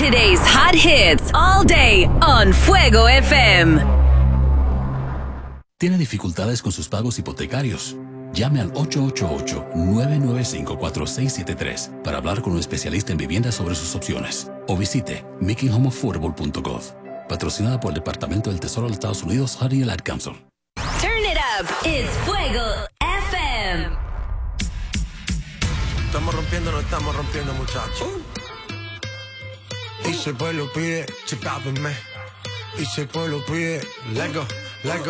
Today's hot hits all day on Fuego FM. ¿Tiene dificultades con sus pagos hipotecarios? Llame al 888-995-4673 para hablar con un especialista en vivienda sobre sus opciones. O visite makinghomeaffordable.gov. Patrocinada por el Departamento del Tesoro de Estados Unidos, HUD y el Ad Council. Turn it up. It's Fuego FM. Estamos rompiendo, no estamos rompiendo, muchachos. Y si el pueblo pide, chipápenme. Y si el pueblo pide, let go, let go.